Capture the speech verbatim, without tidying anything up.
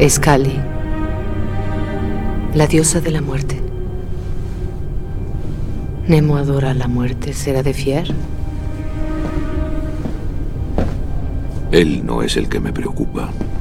Es Kali, la diosa de la muerte. Nemo adora la muerte. ¿Será de fiar? Él no es el que me preocupa.